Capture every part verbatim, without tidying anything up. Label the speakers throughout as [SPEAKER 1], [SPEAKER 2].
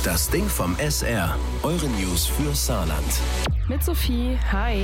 [SPEAKER 1] Das Ding vom S R. Eure News für Saarland.
[SPEAKER 2] Mit Sophie, hi.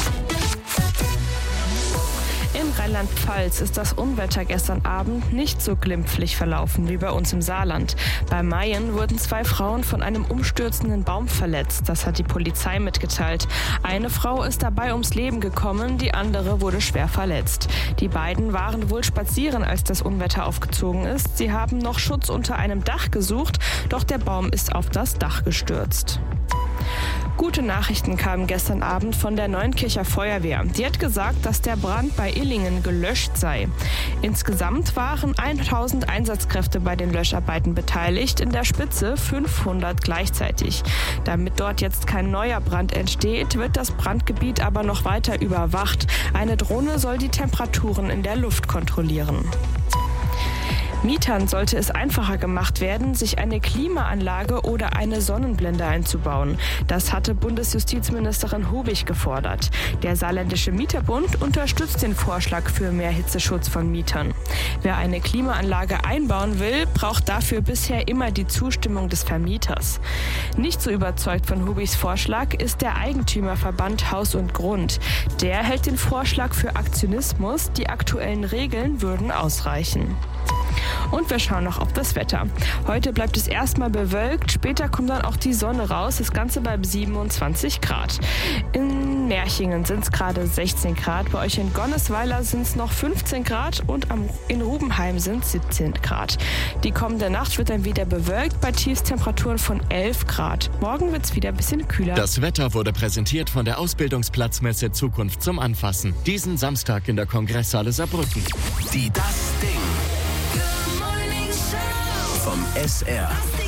[SPEAKER 2] In Rheinland-Pfalz ist das Unwetter gestern Abend nicht so glimpflich verlaufen wie bei uns im Saarland. Bei Mayen wurden zwei Frauen von einem umstürzenden Baum verletzt. Das hat die Polizei mitgeteilt. Eine Frau ist dabei ums Leben gekommen, die andere wurde schwer verletzt. Die beiden waren wohl spazieren, als das Unwetter aufgezogen ist. Sie haben noch Schutz unter einem Dach gesucht, doch der Baum ist auf das Dach gestürzt. Gute Nachrichten kamen gestern Abend von der Neunkircher Feuerwehr. Die hat gesagt, dass der Brand bei Illingen gelöscht sei. Insgesamt waren tausend Einsatzkräfte bei den Löscharbeiten beteiligt, in der Spitze fünfhundert gleichzeitig. Damit dort jetzt kein neuer Brand entsteht, wird das Brandgebiet aber noch weiter überwacht. Eine Drohne soll die Temperaturen in der Luft kontrollieren. Mietern sollte es einfacher gemacht werden, sich eine Klimaanlage oder eine Sonnenblende einzubauen. Das hatte Bundesjustizministerin Hubig gefordert. Der Saarländische Mieterbund unterstützt den Vorschlag für mehr Hitzeschutz von Mietern. Wer eine Klimaanlage einbauen will, braucht dafür bisher immer die Zustimmung des Vermieters. Nicht so überzeugt von Hubigs Vorschlag ist der Eigentümerverband Haus und Grund. Der hält den Vorschlag für Aktionismus, die aktuellen Regeln würden ausreichen. Und wir schauen noch auf das Wetter. Heute bleibt es erstmal bewölkt, später kommt dann auch die Sonne raus, das Ganze bei siebenundzwanzig Grad. In Merchingen sind es gerade sechzehn Grad, bei euch in Gonnesweiler sind es noch fünfzehn Grad und am, in Rubenheim sind es siebzehn Grad. Die kommende Nacht wird dann wieder bewölkt bei Tiefstemperaturen von elf Grad. Morgen wird es wieder ein bisschen kühler.
[SPEAKER 3] Das Wetter wurde präsentiert von der Ausbildungsplatzmesse Zukunft zum Anfassen. Diesen Samstag in der Kongresshalle Saarbrücken.
[SPEAKER 1] Die Das Ding vom S R.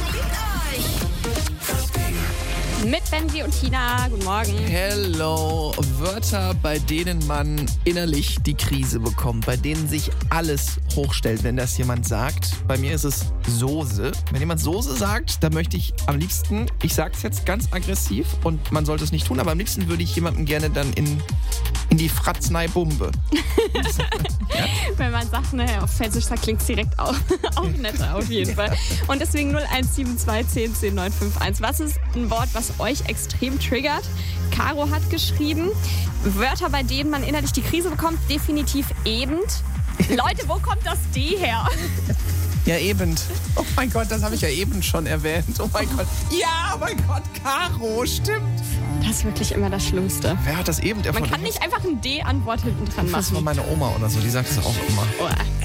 [SPEAKER 4] Mit Benji und Tina. Guten Morgen.
[SPEAKER 5] Hello. Wörter, bei denen man innerlich die Krise bekommt, bei denen sich alles hochstellt, wenn das jemand sagt. Bei mir ist es Soße. Wenn jemand Soße sagt, dann möchte ich am liebsten, ich sag's jetzt ganz aggressiv und man sollte es nicht tun, aber am liebsten würde ich jemandem gerne dann in, in die Fratznei Bumbe.
[SPEAKER 4] Ja. Wenn man sagt, ne, auf Pfälzisch klingt es direkt auch, auch netter auf jeden Fall. Und deswegen null eins sieben zwei zehn zehn neun fünf eins. Was ist ein Wort, was euch extrem triggert? Caro hat geschrieben, Wörter, bei denen man innerlich die Krise bekommt, definitiv eben. Leute, wo kommt das D her?
[SPEAKER 5] Ja, eben. Oh mein Gott, das habe ich ja eben schon erwähnt. Oh mein Gott. Ja, mein Gott, Caro, stimmt.
[SPEAKER 4] Das ist wirklich immer das Schlimmste.
[SPEAKER 5] Wer hat das eben erfunden?
[SPEAKER 4] Man kann nicht einfach ein D-Antwort hinten dran machen.
[SPEAKER 5] Das war meine Oma oder so, die sagt es auch immer.
[SPEAKER 4] Oh.